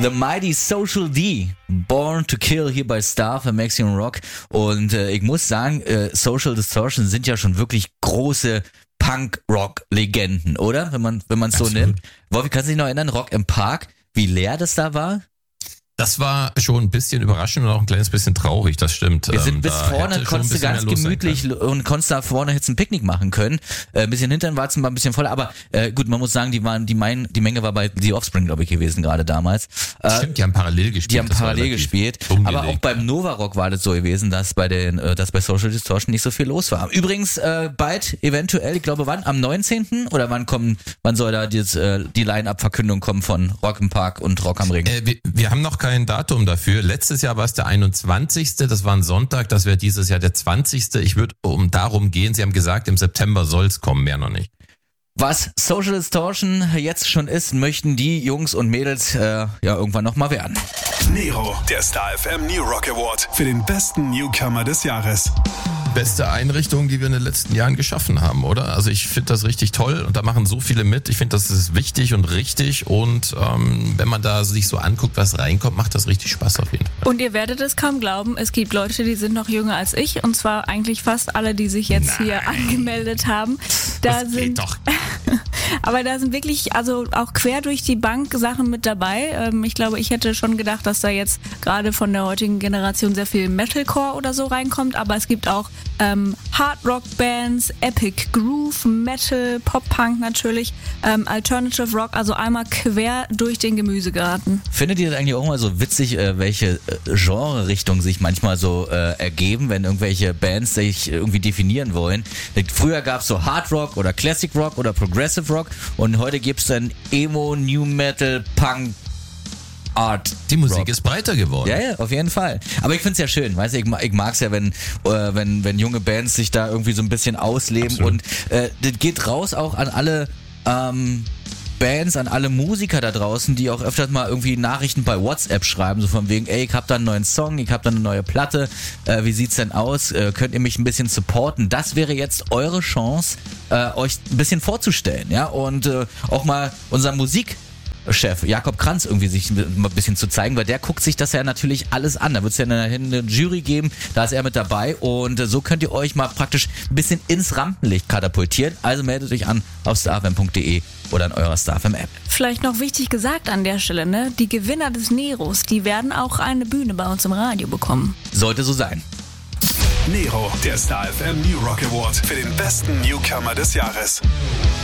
The Mighty Social D, Born to Kill hier bei Star für Maximum Rock. Und ich muss sagen, Social Distortion sind ja schon wirklich große Punk-Rock-Legenden, oder? Wenn man es so nimmt. Wolfi, kannst du dich noch erinnern, Rock im Park, wie leer das da war? Das war schon ein bisschen überraschend und auch ein kleines bisschen traurig, das stimmt. Wir sind bis vorne, konntest du ganz gemütlich und konntest da vorne jetzt ein Picknick machen können. Ein bisschen hinterhin war es mal ein bisschen voller, aber gut, man muss sagen, die Menge war bei The Offspring, glaube ich, gewesen gerade damals. Stimmt, die haben parallel gespielt. Aber auch beim Nova Rock war das so gewesen, dass bei Social Distortion nicht so viel los war. Übrigens, bald eventuell, ich glaube wann, am 19. oder wann soll da die Line-Up-Verkündung kommen von Rock im Park und Rock am Ring? Wir haben noch kein Datum dafür. Letztes Jahr war es der 21. Das war ein Sonntag. Das wäre dieses Jahr der 20. Ich würde darum gehen. Sie haben gesagt, im September soll es kommen, mehr noch nicht. Was Social Distortion jetzt schon ist, möchten die Jungs und Mädels irgendwann nochmal werden. Nero, der Star FM New Rock Award für den besten Newcomer des Jahres. Beste Einrichtung, die wir in den letzten Jahren geschaffen haben, oder? Also ich finde das richtig toll und da machen so viele mit. Ich finde, das ist wichtig und richtig und wenn man da sich so anguckt, was reinkommt, macht das richtig Spaß auf jeden Fall. Und ihr werdet es kaum glauben, es gibt Leute, die sind noch jünger als ich und zwar eigentlich fast alle, die sich jetzt hier angemeldet haben. Das geht doch. Aber da sind wirklich, also auch quer durch die Bank Sachen mit dabei. Ich glaube, ich hätte schon gedacht, dass da jetzt gerade von der heutigen Generation sehr viel Metalcore oder so reinkommt, aber es gibt auch Hard-Rock-Bands, Epic Groove, Metal, Pop-Punk natürlich, Alternative Rock, also einmal quer durch den Gemüsegarten. Findet ihr das eigentlich auch mal so witzig, welche Genre-Richtungen sich manchmal so ergeben, wenn irgendwelche Bands sich irgendwie definieren wollen? Früher gab es so Hard Rock oder Classic Rock oder Progressive Rock und heute gibt es dann Emo, New Metal, Punk, Art. Die Musik Rock. Ist breiter geworden. Ja, auf jeden Fall. Aber ich find's ja schön, weißt du, ich mag's ja, wenn junge Bands sich da irgendwie so ein bisschen ausleben. Absolut. Und das geht raus auch an alle Bands, an alle Musiker da draußen, die auch öfters mal irgendwie Nachrichten bei WhatsApp schreiben, so von wegen, ey, ich hab da einen neuen Song, ich hab da eine neue Platte, wie sieht's denn aus, könnt ihr mich ein bisschen supporten? Das wäre jetzt eure Chance, euch ein bisschen vorzustellen, ja, und auch mal unser Musikchef Jakob Kranz irgendwie sich ein bisschen zu zeigen, weil der guckt sich das ja natürlich alles an. Da wird es ja eine Jury geben, da ist er mit dabei und so könnt ihr euch mal praktisch ein bisschen ins Rampenlicht katapultieren. Also meldet euch an auf starfm.de oder an eurer StarFM App. Vielleicht noch wichtig gesagt an der Stelle, ne? Die Gewinner des Neros, die werden auch eine Bühne bei uns im Radio bekommen. Sollte so sein. Nero, der Star FM New Rock Award für den besten Newcomer des Jahres.